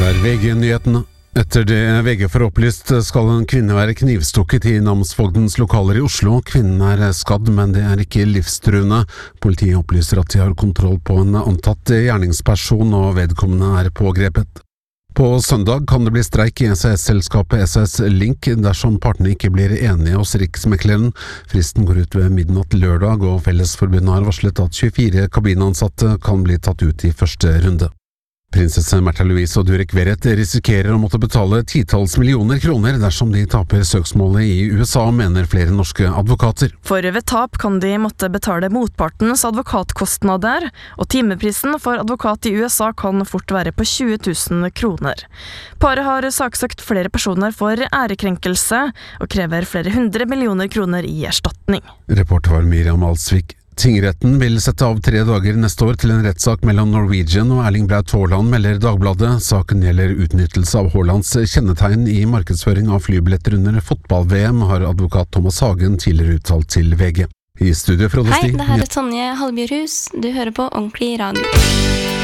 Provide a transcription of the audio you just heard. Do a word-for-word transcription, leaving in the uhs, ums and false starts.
Her er V G-nyhetene. Etter det V G får opplyst skal en kvinne være knivstukket i namsfogdens lokaler i Oslo. Kvinnen er skadd, men det er ikke livstruende. Politiet opplyser at de har kontroll på en antatt gjerningsperson, og vedkommende er pågrepet. På søndag kan det bli streik i S A S-selskapet S A S Link dersom partene ikke blir enige hos Riksmekleren. Fristen går ut ved midnatt lørdag, og Fellesforbundet har varslet at tjuefire kabinansatte kan bli tatt ut i første runde. Prinsesse Märtha Louise og Durek Verrett risikerer å måtte betale titalls millioner kroner dersom de taper søksmålet i U S A, mener flere norske advokater. For ved tap kan de måtte betale motpartens advokatkostnader, og timeprisen for advokat i U S A kan fort være på tjue tusen kroner. Paret har saksøkt flere personer for ærekrenkelse og krever flere hundre millioner kroner i erstatning. Reporter var Miriam Alsvik. Tingretten vil sette av tre dager neste år til en rettssak mellom Norwegian og Erling Braut Haaland, melder Dagbladet. Saken gjelder utnyttelse av Haalands kjennetegn i markedsføring av flybilletter under fotball-V M, har advokat Thomas Hagen tidligere uttalt til V G. I studio Frode Stig. Hei, det her er Tonje Halbjørhus. Du hører på Ordentlig Radio.